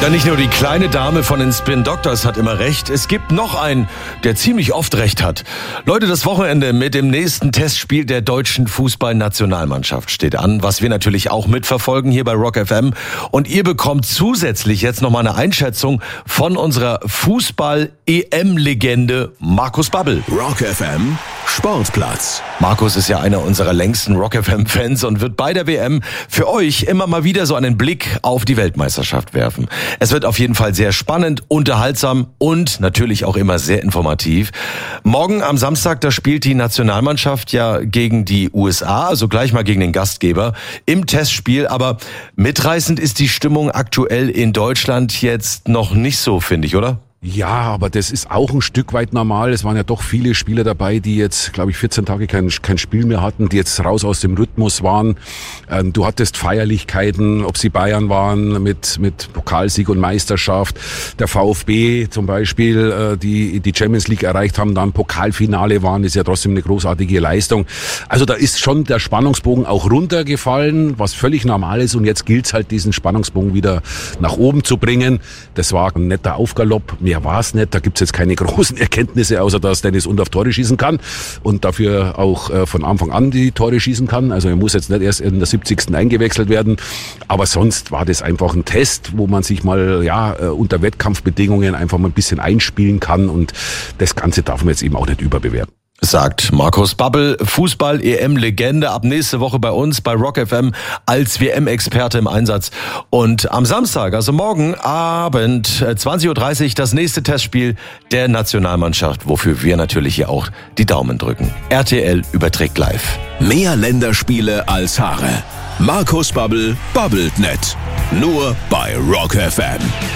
Ja, nicht nur die kleine Dame von den Spin Doctors hat immer recht. Es gibt noch einen, der ziemlich oft recht hat. Leute, das Wochenende mit dem nächsten Testspiel der deutschen Fußballnationalmannschaft steht an, was wir natürlich auch mitverfolgen hier bei Rock FM. Und ihr bekommt zusätzlich jetzt nochmal eine Einschätzung von unserer Fußball-EM-Legende Markus Babbel. Rock FM Sportplatz. Markus ist ja einer unserer längsten Rock FM-Fans und wird bei der WM für euch immer mal wieder so einen Blick auf die Weltmeisterschaft werfen. Es wird auf jeden Fall sehr spannend, unterhaltsam und natürlich auch immer sehr informativ. Morgen am Samstag, da spielt die Nationalmannschaft ja gegen die USA, also gleich mal gegen den Gastgeber im Testspiel. Aber mitreißend ist die Stimmung aktuell in Deutschland jetzt noch nicht so, finde ich, oder? Ja, aber das ist auch ein Stück weit normal. Es waren ja doch viele Spieler dabei, die jetzt, glaube ich, 14 Tage kein Spiel mehr hatten, die jetzt raus aus dem Rhythmus waren. Du hattest Feierlichkeiten, ob sie Bayern waren mit Pokalsieg und Meisterschaft. Der VfB zum Beispiel, die Champions League erreicht haben, dann Pokalfinale waren, ist ja trotzdem eine großartige Leistung. Also da ist schon der Spannungsbogen auch runtergefallen, was völlig normal ist. Und jetzt gilt es halt, diesen Spannungsbogen wieder nach oben zu bringen. Das war ein netter Aufgalopp. Mehr war es nicht. Da gibt's jetzt keine großen Erkenntnisse, außer dass Dennis Undaff Tore schießen kann und dafür auch von Anfang an die Tore schießen kann. Also er muss jetzt nicht erst in der 70. eingewechselt werden. Aber sonst war das einfach ein Test, wo man sich mal unter Wettkampfbedingungen einfach mal ein bisschen einspielen kann. Und das Ganze darf man jetzt eben auch nicht überbewerten. Sagt Markus Babbel, Fußball-EM-Legende, ab nächste Woche bei uns bei Rock FM als WM-Experte im Einsatz. Und am Samstag, also morgen Abend, 20.30 Uhr, das nächste Testspiel der Nationalmannschaft, wofür wir natürlich hier auch die Daumen drücken. RTL überträgt live. Mehr Länderspiele als Haare. Markus Babbel babbelt nicht. Nur bei Rock FM.